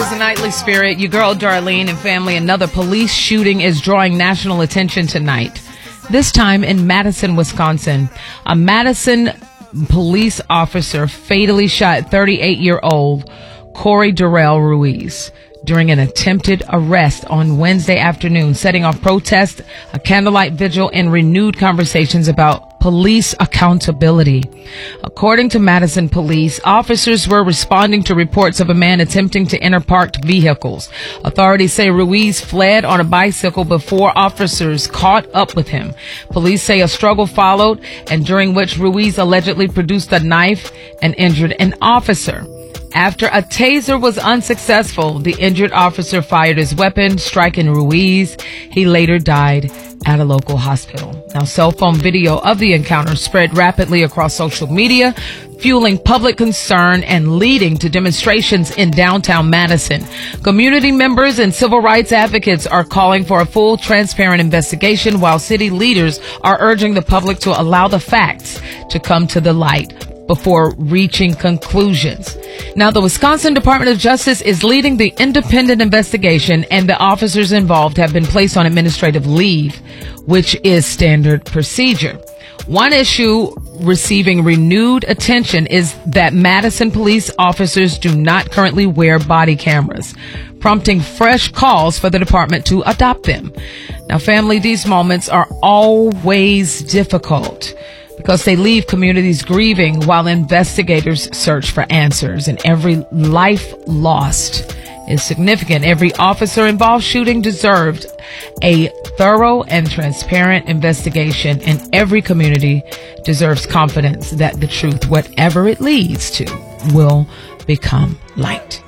is the Nightly Spirit. Your girl Darlene and family. Another police shooting is drawing national attention tonight. This time in Madison, Wisconsin. A Madison police officer fatally shot 38-year-old Corey Darrell Ruiz during an attempted arrest on Wednesday afternoon, setting off protests, a candlelight vigil, and renewed conversations about police accountability. According to Madison police, officers were responding to reports of a man attempting to enter parked vehicles. Authorities say Ruiz fled on a bicycle before officers caught up with him. Police say a struggle followed, and during which Ruiz allegedly produced a knife and injured an officer. After a taser was unsuccessful, the injured officer fired his weapon, striking Ruiz. He later died at a local hospital. Now, cell phone video of the encounter spread rapidly across social media, fueling public concern and leading to demonstrations in downtown Madison. Community members and civil rights advocates are calling for a full, transparent investigation, while city leaders are urging the public to allow the facts to come to the light before reaching conclusions. Now, the Wisconsin Department of Justice is leading the independent investigation, and the officers involved have been placed on administrative leave, which is standard procedure. One issue receiving renewed attention is that Madison police officers do not currently wear body cameras, prompting fresh calls for the department to adopt them. Now, family, these moments are always difficult because they leave communities grieving while investigators search for answers, and every life lost is significant. Every officer involved shooting deserved a thorough and transparent investigation, and every community deserves confidence that the truth, whatever it leads to, will become light.